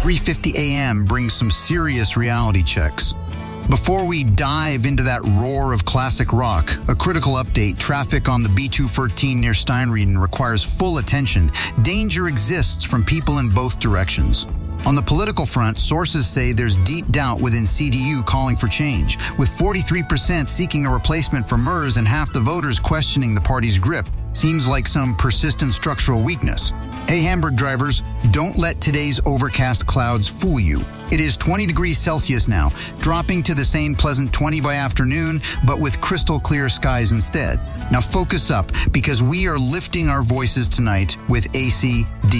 3:50 a.m. brings some serious reality checks. Before we dive into that roar of classic rock, a critical update: traffic on the B214 near Steinrieden requires full attention. Danger exists from people in both directions. On the political front, sources say there's deep doubt within CDU calling for change, with 43% seeking a replacement for Merz and half the voters questioning the party's grip. Seems like some persistent structural weakness. Hey, Hamburg drivers, don't let today's overcast clouds fool you. It is 20 degrees Celsius now, dropping to the same pleasant 20 by afternoon, but with crystal clear skies instead. Now focus up, because we are lifting our voices tonight with AC/DC.